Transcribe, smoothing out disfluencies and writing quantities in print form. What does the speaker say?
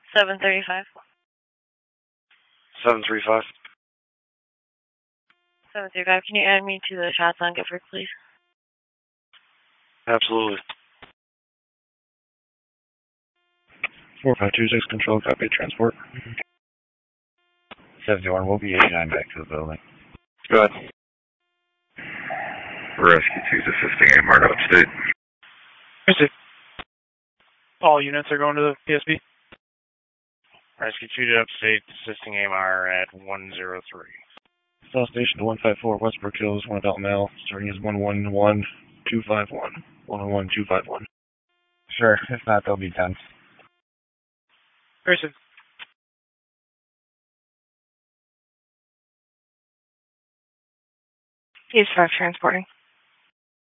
735. 735. 735. Can you add me to the shots on Gifford, please? Absolutely. 4526 control, copy transport. 71, we'll be 89 back to the building. Go ahead. Rescue 2's assisting AMR to upstate. Rescue. All units are going to the PSB. Rescue 2 to upstate, assisting AMR at 103. South Station to 154, Westbrook Hills, 1 adult male, starting is 111251. 111251. Sure, if not, they'll be 10. Person. He's 5 transporting.